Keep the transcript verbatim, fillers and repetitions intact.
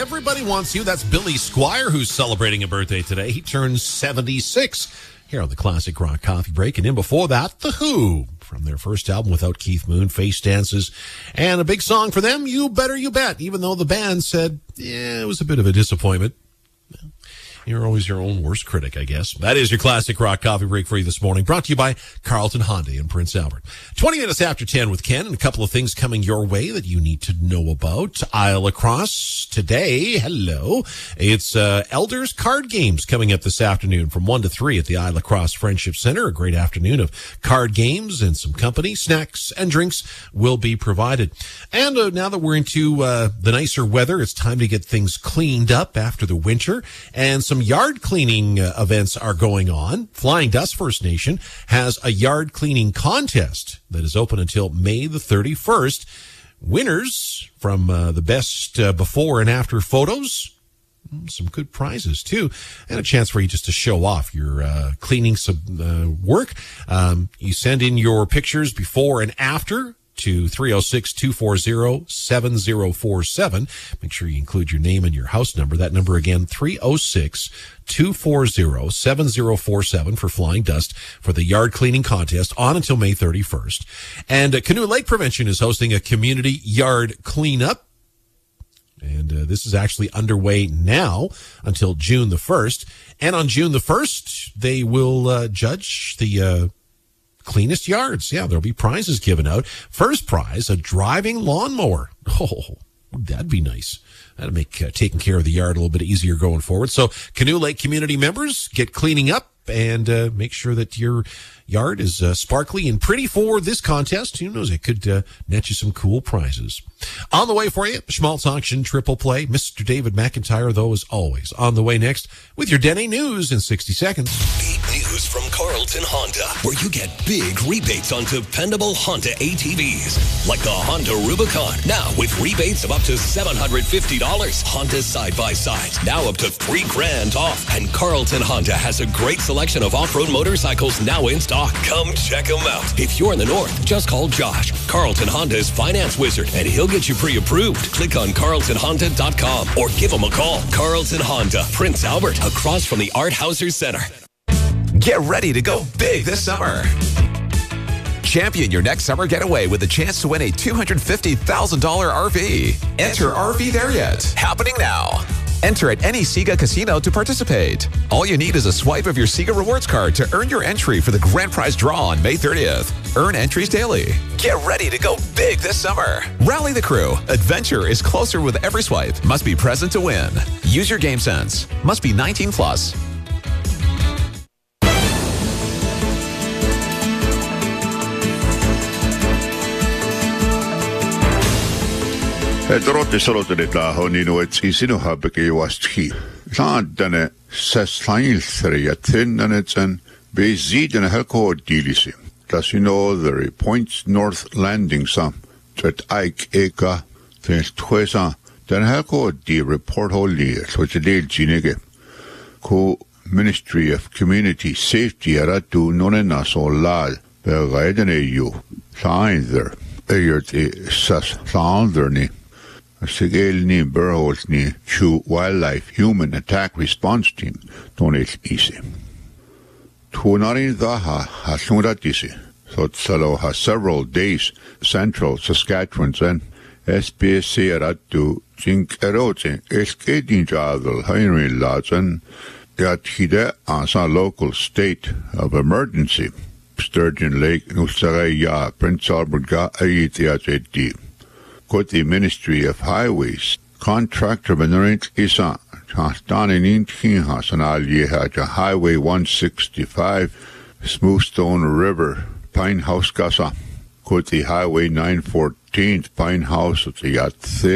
Everybody Wants You. That's Billy Squire, who's celebrating a birthday today. He turns seventy-six here on the Classic Rock Coffee Break. And in before that, The Who, from their first album without Keith Moon, Face Dances. And a big song for them, You Better You Bet, even though the band said, yeah, it was a bit of a disappointment. You're always your own worst critic, I guess. That is your Classic Rock Coffee Break for you this morning, brought to you by Carlton Honda in Prince Albert. twenty minutes after ten with Ken, and a couple of things coming your way that you need to know about. Isle Lacrosse today, hello. It's uh, Elders Card Games coming up this afternoon from one to three at the Isle Lacrosse Friendship Center. A great afternoon of card games and some company, snacks, and drinks will be provided. And uh, now that we're into uh, the nicer weather, it's time to get things cleaned up after the winter, and some Some yard cleaning uh, events are going on. Flying Dust First Nation has a yard cleaning contest that is open until May the thirty-first. Winners from uh, the best uh, before and after photos, some good prizes too, and a chance for you just to show off your uh, cleaning some uh, work. Um, you send in your pictures before and after to three oh six, two four zero, seven oh four seven. Make sure you include your name and your house number. That number again, three oh six, two four zero, seven oh four seven for Flying Dust for the yard cleaning contest on until May thirty-first. And uh, Canoe Lake Prevention is hosting a community yard cleanup. And uh, this is actually underway now until June the first. And on June the first, they will uh, judge the uh cleanest yards. Yeah, there'll be prizes given out. First prize, a driving lawnmower. Oh, that'd be nice. That'd make uh, taking care of the yard a little bit easier going forward. So Canoe Lake community members, get cleaning up and uh, make sure that your yard is uh, sparkly and pretty for this contest. Who knows, it could uh, net you some cool prizes. On the way for you, Schmaltz Auction Triple Play. Mister David McIntyre, though, is always on the way next with your Dene News in sixty seconds. Big news from Carlton Honda, where you get big rebates on dependable Honda A T Vs, like the Honda Rubicon, now with rebates of up to seven hundred fifty dollars. Honda side-by-sides, now up to three grand off. And Carlton Honda has a great selection of off-road motorcycles now in stock. Come check them out. If you're in the north, just call Josh, Carlton Honda's finance wizard, and he'll get you pre-approved. Click on carlton honda dot com or give him a call. Carlton Honda, Prince Albert, across from the Art Hauser Center. Get ready to go big this summer. Champion your next summer getaway with a chance to win a two hundred fifty thousand dollars R V. Enter R V There Yet, happening now. Enter at any Sega casino to participate. All you need is a swipe of your Sega Rewards card to earn your entry for the grand prize draw on May thirtieth. Earn entries daily. Get ready to go big this summer. Rally the crew. Adventure is closer with every swipe. Must be present to win. Use your game sense. Must be nineteen plus. Trotte soloteta honino et isino habeke wastchi. Saadane saslailthri athinanetsen be ziden helko dilisi. Casino the points north landing some tret ike eka tens twesa den helko di report holy which del ginege ko Ministry of Community Safety aratu nonena so lal bereidene you either ayert sas sounderni Sigelni Burholsni Chu Wildlife Human Attack Response Team Donate Easy. Tunarin Daha Hasunratisi, Sotsalo has several days Central Saskatchewan and S B S C Ratu Jink Erotin Eskedin Jadal Henry Ladsen Yathide Asa local state of emergency. Sturgeon Lake Nusaraya Prince Albert Ga Ayitiat With the Ministry of Highways, contractor Benerint Isa, Chastanin Kinhas and Alieha, Highway one sixty-five, Smoothstone River, Pine House Gasa, with the Highway nine fourteen, Pine House, at the Yath